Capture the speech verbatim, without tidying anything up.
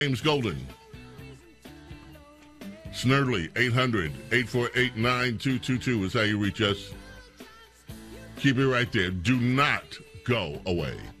James Golden. Snerdley, eight hundred, eight four eight, nine two two two is how you reach us. Keep it right there. Do not go away.